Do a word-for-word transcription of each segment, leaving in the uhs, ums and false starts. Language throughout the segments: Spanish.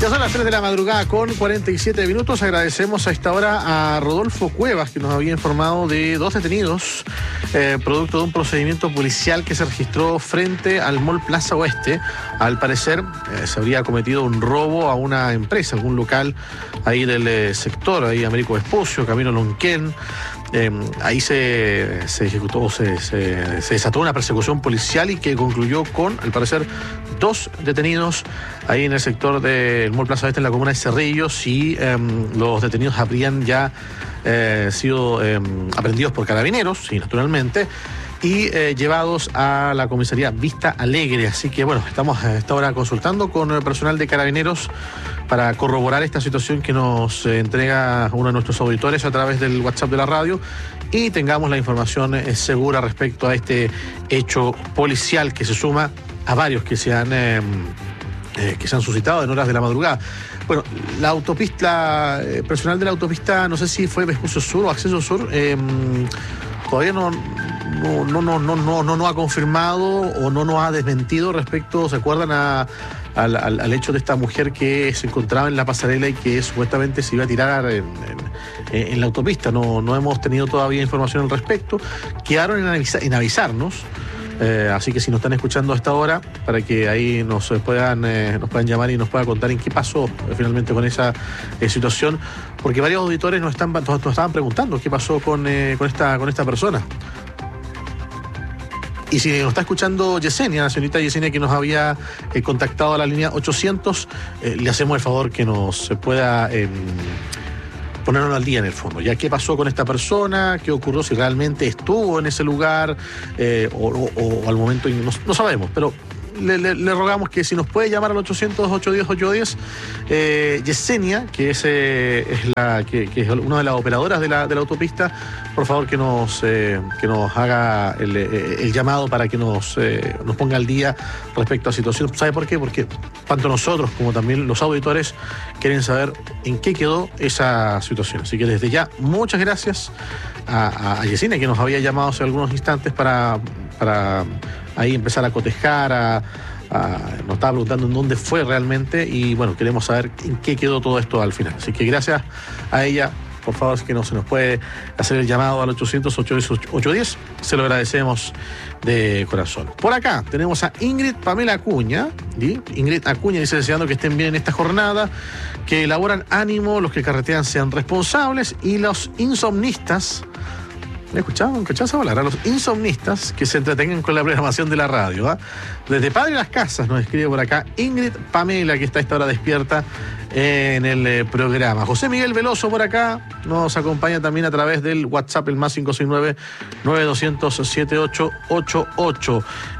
Ya son las tres de la madrugada con cuarenta y siete minutos. Agradecemos a esta hora a Rodolfo Cuevas, que nos había informado de dos detenidos, eh, producto de un procedimiento policial que se registró frente al Mall Plaza Oeste. Al parecer, eh, se habría cometido un robo a una empresa, algún local ahí del eh, sector, ahí Américo Vespucio, Camino Lonquén. Eh, ahí se, se ejecutó, se, se, se desató una persecución policial y que concluyó con, al parecer, dos detenidos ahí en el sector del Mall Plaza Oeste, en la comuna de Cerrillos, y eh, los detenidos habrían ya eh, sido eh, aprehendidos por carabineros, sí, naturalmente, y eh, llevados a la comisaría Vista Alegre. Así que bueno, estamos a esta hora consultando con el personal de carabineros para corroborar esta situación que nos eh, entrega uno de nuestros auditores a través del WhatsApp de la radio, y tengamos la información eh, segura respecto a este hecho policial que se suma a varios que se han eh, eh, que se han suscitado en horas de la madrugada. Bueno, la autopista, eh, personal de la autopista, no sé si fue Vespucio Sur o Acceso Sur, eh, todavía no no no no no no no no ha confirmado o no nos ha desmentido respecto, ¿se acuerdan? a Al, al, al hecho de esta mujer que se encontraba en la pasarela y que supuestamente se iba a tirar en, en, en la autopista. No, no hemos tenido todavía información al respecto. Quedaron en, avisa, en avisarnos, eh, así que si nos están escuchando a esta hora, para que ahí nos puedan, eh, nos puedan llamar y nos puedan contar en qué pasó eh, finalmente con esa eh, situación, porque varios auditores nos, están, nos, nos estaban preguntando qué pasó con, eh, con, esta, con esta persona. Y si nos está escuchando Yesenia, la señorita Yesenia, que nos había eh, contactado a la línea ochocientos, eh, le hacemos el favor que nos pueda eh, ponernos al día en el fondo. Ya qué pasó con esta persona, qué ocurrió, si realmente estuvo en ese lugar eh, o, o, o al momento, no, no sabemos, pero le, le, le rogamos que si nos puede llamar al ochocientos, ochocientos diez, ochocientos diez, eh, Yesenia, que es, eh, es, la, que, que es una de las operadoras de la, de la autopista, por favor que nos, eh, que nos haga el, el llamado para que nos, eh, nos ponga al día respecto a la situación. ¿Sabe por qué? Porque tanto nosotros como también los auditores quieren saber en qué quedó esa situación. Así que desde ya, muchas gracias a, a Yesenia, que nos había llamado hace algunos instantes para, para ahí empezar a cotejar, a, a, nos estaba preguntando en dónde fue realmente, y bueno, queremos saber en qué quedó todo esto al final. Así que gracias a ella. Por favor, es que no se nos puede hacer el llamado al ochocientos, ochocientos diez, se lo agradecemos de corazón. Por acá tenemos a Ingrid Pamela Acuña, ¿sí? Ingrid Acuña dice: deseando que estén bien en esta jornada, que elaboran ánimo, los que carretean sean responsables, y los insomnistas, ¿me escuchaban? ¿Escuchaban esa palabra? Los insomnistas que se entretengan con la programación de la radio, ¿eh? Desde Padre Las Casas nos escribe por acá Ingrid Pamela, que está a esta hora despierta en el eh, programa. José Miguel Veloso por acá nos acompaña también a través del WhatsApp, el más cinco seis nueve, nueve dos cero cero, siete ocho ocho ocho.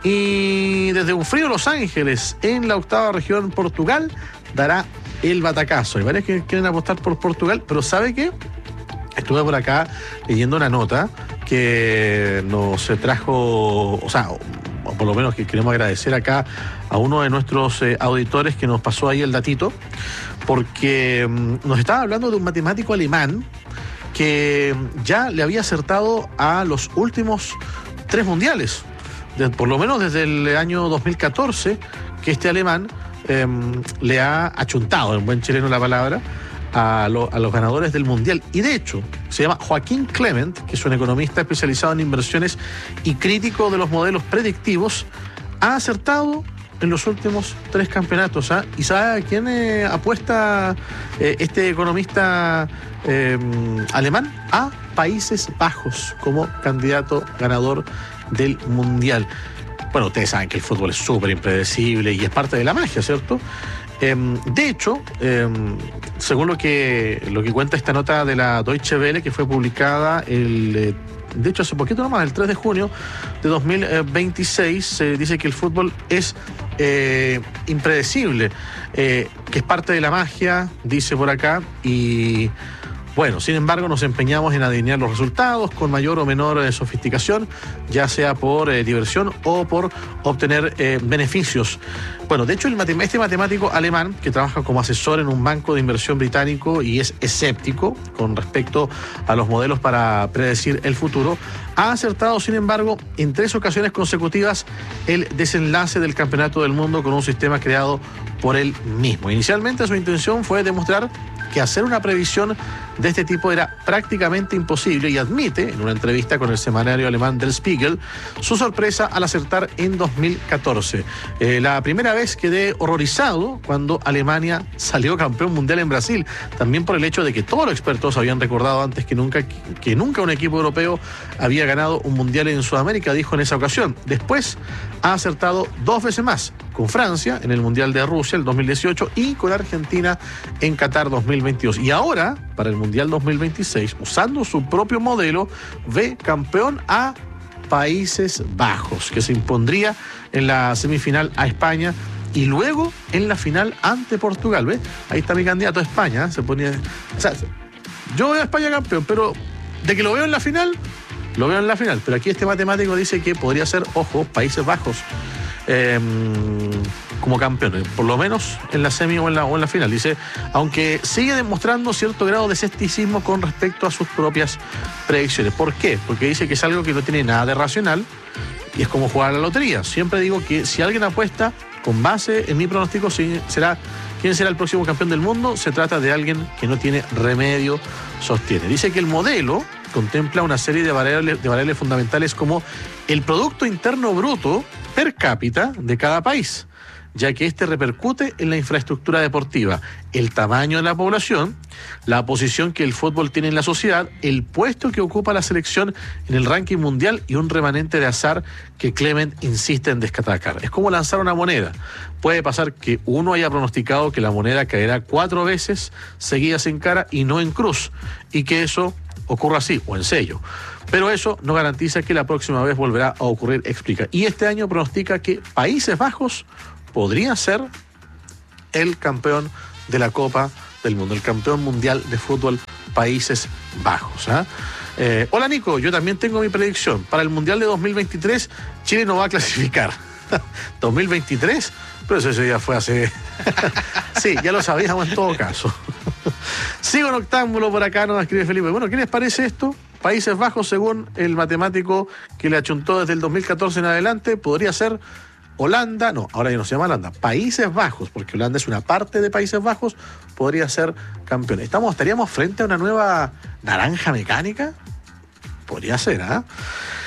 Y desde un frío Los Ángeles, en la octava región, Portugal, dará el batacazo. Hay varios que quieren apostar por Portugal, pero ¿sabe qué? Estuve por acá leyendo una nota que nos trajo, o sea, o por lo menos que queremos agradecer acá a uno de nuestros eh, auditores que nos pasó ahí el datito, porque um, nos estaba hablando de un matemático alemán que ya le había acertado a los últimos tres mundiales, de, por lo menos desde el año dos mil catorce, que este alemán eh, le ha achuntado, en buen chileno la palabra, A, lo, a los ganadores del Mundial. Y de hecho, se llama Joaquín Clement, que es un economista especializado en inversiones y crítico de los modelos predictivos. Ha acertado en los últimos tres campeonatos. ¿eh? ¿Y sabe a quién eh, apuesta eh, este economista eh, alemán? A Países Bajos como candidato ganador del Mundial. Bueno, ustedes saben que el fútbol es súper impredecible y es parte de la magia, ¿cierto? Eh, de hecho, eh, según lo que, lo que cuenta esta nota de la Deutsche Welle, que fue publicada el, eh, de hecho hace poquito nomás, el tres de junio de dos mil veintiséis, se eh, dice que el fútbol es eh, impredecible, eh, que es parte de la magia, dice por acá, y Bueno, sin embargo, nos empeñamos en adivinar los resultados con mayor o menor eh, sofisticación, ya sea por eh, diversión o por obtener eh, beneficios. Bueno, de hecho, el matem- este matemático alemán, que trabaja como asesor en un banco de inversión británico y es escéptico con respecto a los modelos para predecir el futuro, ha acertado, sin embargo, en tres ocasiones consecutivas el desenlace del Campeonato del Mundo con un sistema creado por él mismo. Inicialmente su intención fue demostrar que hacer una previsión de este tipo era prácticamente imposible y admite, en una entrevista con el semanario alemán Der Spiegel, su sorpresa al acertar en dos mil catorce. Eh, la primera vez quedé horrorizado cuando Alemania salió campeón mundial en Brasil, también por el hecho de que todos los expertos habían recordado antes que nunca, que nunca un equipo europeo había ganado un mundial en Sudamérica, dijo en esa ocasión. Después ha acertado dos veces más, con Francia en el Mundial de Rusia el dos mil dieciocho y con Argentina en Qatar dos mil veintidós. Y ahora, para el Mundial dos mil veintiséis, usando su propio modelo, ve campeón a Países Bajos, que se impondría en la semifinal a España y luego en la final ante Portugal. ¿Ves? Ahí está mi candidato a España. ¿eh? Se ponía, o sea, yo veo a España campeón, pero de que lo veo en la final, lo veo en la final. Pero aquí este matemático dice que podría ser, ojo, Países Bajos Eh, como campeones, por lo menos en la semi o en la, o en la final. Dice, aunque sigue demostrando cierto grado de escepticismo con respecto a sus propias predicciones. ¿Por qué? Porque dice que es algo que no tiene nada de racional y es como jugar a la lotería. Siempre digo que si alguien apuesta con base en mi pronóstico, será quién será el próximo campeón del mundo, se trata de alguien que no tiene remedio, sostiene. Dice que el modelo contempla una serie de variables, de variables fundamentales como el Producto Interno Bruto per cápita de cada país, ya que este repercute en la infraestructura deportiva, el tamaño de la población, la posición que el fútbol tiene en la sociedad, el puesto que ocupa la selección en el ranking mundial y un remanente de azar que Clement insiste en destacar. Es como lanzar una moneda. Puede pasar que uno haya pronosticado que la moneda caerá cuatro veces seguidas en cara y no en cruz, y que eso ocurra así, o en sello. Pero eso no garantiza que la próxima vez volverá a ocurrir, explica. Y este año pronostica que Países Bajos podría ser el campeón de la Copa del Mundo, el campeón mundial de fútbol Países Bajos. ¿eh? Eh, hola Nico, yo también tengo mi predicción. Para el Mundial de dos mil veintitrés, Chile no va a clasificar. ¿dos mil veintitrés? Pero eso ya fue hace... Sí, ya lo sabíamos en todo caso. Sigo en octámbulo por acá, nos escribe Felipe. Bueno, ¿qué les parece esto? Países Bajos, según el matemático que le achuntó desde el dos mil catorce en adelante, podría ser Holanda, no, ahora ya no se llama Holanda, Países Bajos, porque Holanda es una parte de Países Bajos, podría ser campeón. ¿Estamos, estaríamos frente a una nueva naranja mecánica? Podría ser, ¿ah? ¿eh?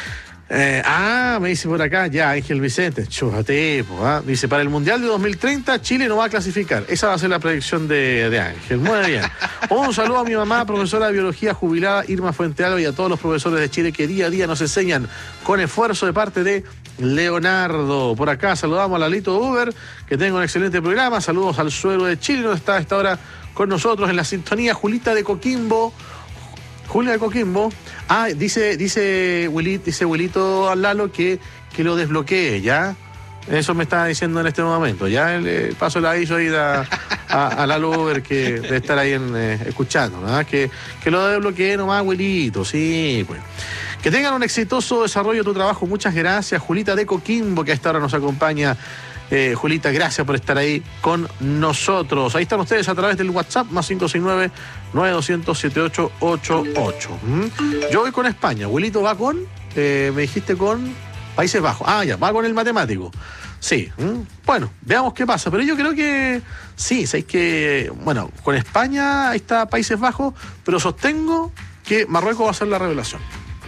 Eh, ah, me dice por acá, ya, Ángel Vicente, chúpate, ¿eh? Dice, para el Mundial de dos mil treinta, Chile no va a clasificar. Esa va a ser la predicción de, de Ángel. Muy bien. Un saludo a mi mamá, profesora de biología jubilada, Irma Fuentealba, y a todos los profesores de Chile que día a día nos enseñan con esfuerzo de parte de Leonardo. Por acá saludamos a Lalito Uber, que tenga un excelente programa. Saludos al suero de Chile, donde está a esta hora con nosotros en la sintonía Julita de Coquimbo. Julia de Coquimbo. Ah, dice, dice Wilito, dice Wilito al Lalo que, que lo desbloquee, ¿ya? Eso me está diciendo en este momento. Ya el, el paso el aviso ahí a, a, a Lalo Uber, que debe estar ahí en, eh, escuchando, ¿no? Que, que lo desbloquee nomás, Wilito, sí, pues. Que tengan un exitoso desarrollo de tu trabajo. Muchas gracias, Julita de Coquimbo, que a esta hora nos acompaña. Eh, Julita, gracias por estar ahí con nosotros. Ahí están ustedes a través del WhatsApp, más cinco seis nueve, nueve dos cero cero, siete ocho ocho ocho. ¿Mm? Yo voy con España. Wilito va con, eh, me dijiste con Países Bajos. Ah, ya, va con el matemático. Sí. ¿Mm? Bueno, veamos qué pasa. Pero yo creo que sí, sabéis que, bueno, con España ahí está Países Bajos, pero sostengo que Marruecos va a ser la revelación.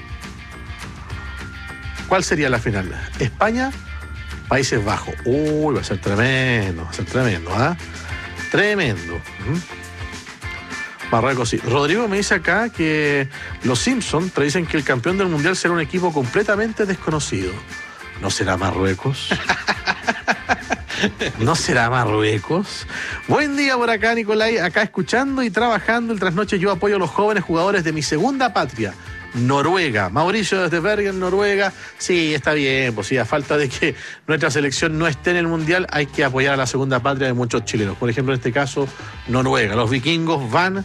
¿Cuál sería la final? España, Países Bajos. Uy, va a ser tremendo, va a ser tremendo, ¿ah? ¿eh? Tremendo. ¿Mm? Marruecos sí. Rodrigo me dice acá que los Simpsons predicen que el campeón del mundial será un equipo completamente desconocido. ¿No será Marruecos? ¿No será Marruecos? Buen día por acá, Nicolai. Acá escuchando y trabajando el trasnoche. Yo apoyo a los jóvenes jugadores de mi segunda patria, Noruega. Mauricio desde Bergen, Noruega. Sí, está bien, pues sí, a falta de que nuestra selección no esté en el mundial, hay que apoyar a la segunda patria de muchos chilenos. Por ejemplo, en este caso, Noruega. Los vikingos van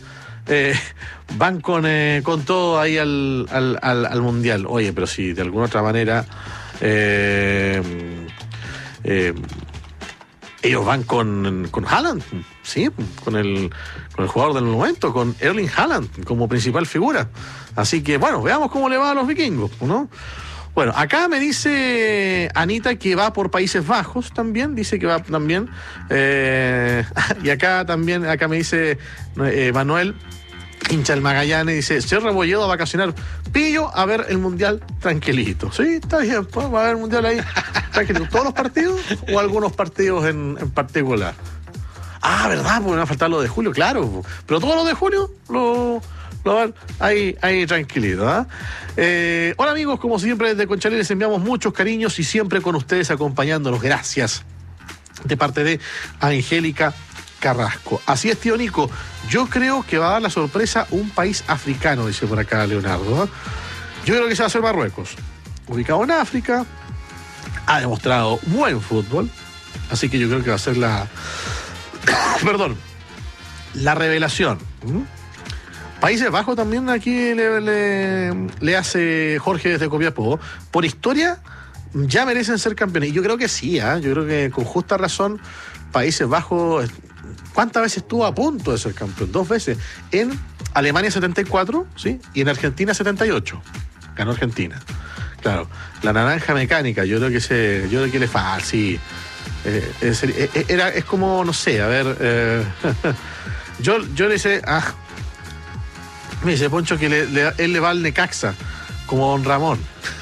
Eh, van con, eh, con todo ahí al, al, al, al Mundial. Oye, pero si de alguna otra manera eh, eh, ellos van con, con Haaland, sí, con el, con el jugador del momento, con Erling Haaland como principal figura. Así que, bueno, veamos cómo le va a los vikingos, ¿no? Bueno, acá me dice Anita que va por Países Bajos también, dice que va también. Eh, y acá también, acá me dice eh, Manuel, hincha del Magallanes, dice, señor Rebolledo a vacacionar, pillo a ver el Mundial tranquilito. Sí, está bien, pues va a ver el Mundial ahí tranquilito. ¿Todos los partidos o algunos partidos en, en particular? Ah, ¿verdad? Porque me va a faltar lo de julio, claro. Pero todos los de julio lo... Ahí, ahí tranquilito, ¿eh? Eh, hola amigos, como siempre desde Conchalí les enviamos muchos cariños y siempre con ustedes acompañándonos. Gracias. De parte de Angélica Carrasco. Así es, tío Nico. Yo creo que va a dar la sorpresa un país africano, dice por acá Leonardo, ¿eh? Yo creo que se va a hacer Marruecos. Ubicado en África, ha demostrado buen fútbol, así que yo creo que va a ser la perdón, la revelación. ¿Mm? Países Bajos también aquí le, le, le hace Jorge desde Copiapó. Por historia, ya merecen ser campeones. Y yo creo que sí, ¿eh? Yo creo que con justa razón, Países Bajos, ¿cuántas veces estuvo a punto de ser campeón? Dos veces. En Alemania setenta y cuatro, ¿sí? Y en Argentina setenta y ocho. Ganó Argentina. Claro, la naranja mecánica, yo creo que se, yo creo que le falta, sí. Eh, es, era, es como, no sé, a ver, eh, yo, yo le hice, ah, me dice Poncho que le, le, él le va al Necaxa, como Don Ramón.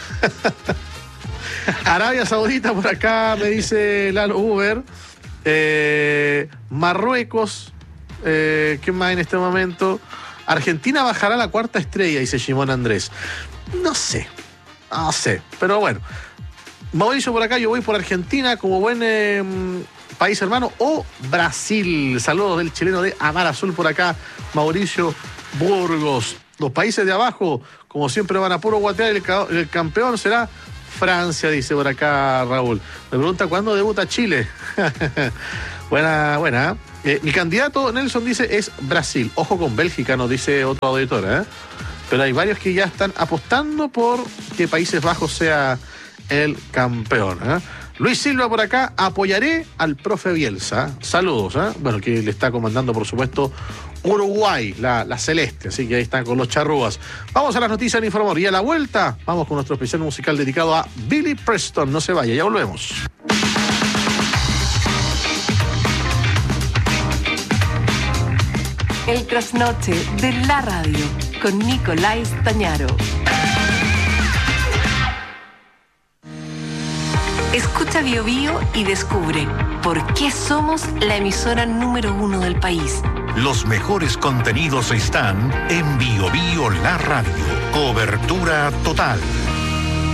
Arabia Saudita por acá, me dice Lalo Uber. Eh, Marruecos, eh, ¿qué más en este momento? Argentina bajará la cuarta estrella, dice Simón Andrés. No sé, no sé, pero bueno. Mauricio por acá, yo voy por Argentina como buen eh, país hermano, o Brasil. Saludos del chileno de Amar Azul por acá, Mauricio Burgos. Los países de abajo, como siempre, van a puro guatear. El, el campeón será Francia, dice por acá Raúl. Me pregunta cuándo debuta Chile. buena, buena. Eh, mi candidato, Nelson, dice, es Brasil. Ojo con Bélgica, nos dice otro auditor, ¿eh? Pero hay varios que ya están apostando por que Países Bajos sea el campeón, ¿eh? Luis Silva por acá, apoyaré al profe Bielsa. Saludos, ¿eh? Bueno, que le está comandando, por supuesto, Uruguay, la, la celeste, así que ahí están con los charrúas. Vamos a las noticias en Informor y a la vuelta vamos con nuestro especial musical dedicado a Billy Preston. No se vaya, ya volvemos. El trasnoche de la radio con Nicolás Tañaro. Escucha Bio Bio y descubre por qué somos la emisora número uno del país. Los mejores contenidos están en Bio Bio La Radio. Cobertura total.